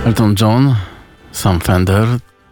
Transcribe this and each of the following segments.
Elton John, Sam Fender.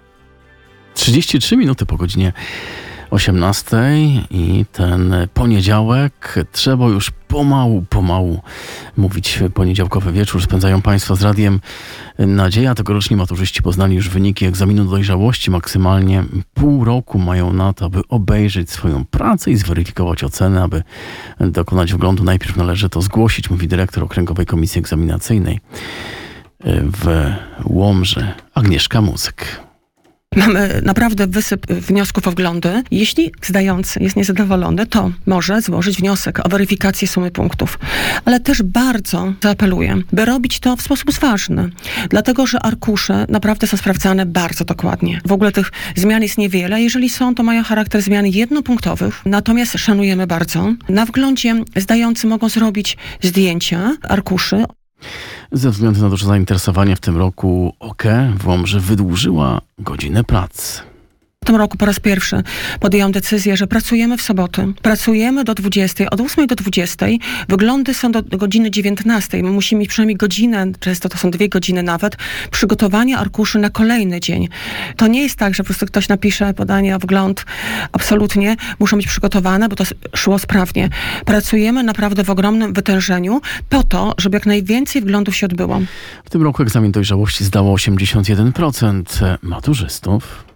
33 minuty po godzinie 18 i ten poniedziałek trzeba już pomału mówić. Poniedziałkowy wieczór spędzają Państwo z Radiem Nadzieja. Tegoroczni maturzyści poznali już wyniki egzaminu dojrzałości. Maksymalnie pół roku mają na to, aby obejrzeć swoją pracę i zweryfikować oceny. Aby dokonać wglądu, najpierw należy to zgłosić, mówi dyrektor Okręgowej Komisji Egzaminacyjnej w Łomży, Agnieszka Muzyk. Mamy naprawdę wysyp wniosków o wglądy. Jeśli zdający jest niezadowolony, to może złożyć wniosek o weryfikację sumy punktów. Ale też bardzo zaapeluję, by robić to w sposób zważny. Dlatego, że arkusze naprawdę są sprawdzane bardzo dokładnie. W ogóle tych zmian jest niewiele. Jeżeli są, to mają charakter zmian jednopunktowych. Natomiast szanujemy bardzo. Na wglądzie zdający mogą zrobić zdjęcia arkuszy. Ze względu na duże zainteresowanie w tym roku OKE w Łomży wydłużyła godzinę pracy. W tym roku po raz pierwszy podjęłam decyzję, że pracujemy w soboty. Pracujemy do 20, od 8 do 20. Wyglądy są do godziny 19. My musimy mieć przynajmniej godzinę, często to są 2 godziny nawet, przygotowania arkuszy na kolejny dzień. To nie jest tak, że po prostu ktoś napisze podanie o wgląd. Absolutnie muszą być przygotowane, bo to szło sprawnie. Pracujemy naprawdę w ogromnym wytężeniu po to, żeby jak najwięcej wglądów się odbyło. W tym roku egzamin dojrzałości zdało 81% maturzystów.